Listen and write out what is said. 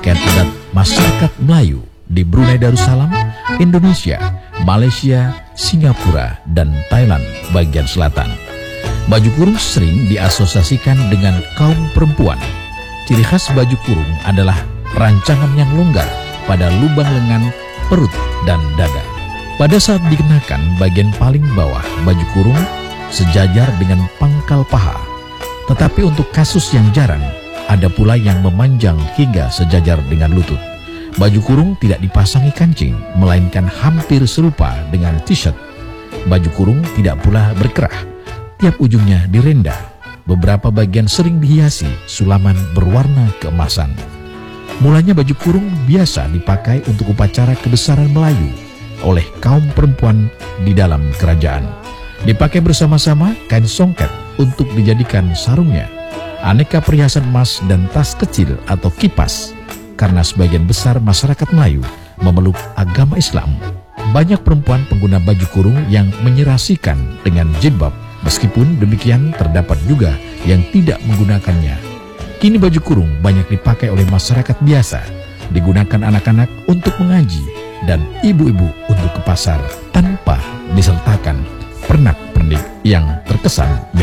pakaian adat masyarakat Melayu di Brunei Darussalam, Indonesia, Malaysia, Singapura, dan Thailand bagian selatan. Baju kurung sering diasosiasikan dengan kaum perempuan. Ciri khas baju kurung adalah rancangan yang longgar pada lubang lengan, perut, dan dada. Pada saat dikenakan bagian paling bawah baju kurung sejajar dengan pangkal paha. Tetapi untuk kasus yang jarang, ada pula yang memanjang hingga sejajar dengan lutut. Baju kurung tidak dipasangi kancing, melainkan hampir serupa dengan t-shirt. Baju kurung tidak pula berkerah, tiap ujungnya direnda. Beberapa bagian sering dihiasi sulaman berwarna keemasan. Mulanya baju kurung biasa dipakai untuk upacara kebesaran Melayu oleh kaum perempuan di dalam kerajaan. Dipakai bersama-sama kain songket untuk dijadikan sarungnya, aneka perhiasan emas dan tas kecil atau kipas. Karena sebagian besar masyarakat Melayu memeluk agama Islam, banyak perempuan pengguna baju kurung yang menyerasikan dengan jilbab. Meskipun demikian, terdapat juga yang tidak menggunakannya. Kini baju kurung banyak dipakai oleh masyarakat biasa, digunakan anak-anak untuk mengaji dan ibu-ibu untuk ke pasar tanpa disertakan pernak-pernik yang terkesan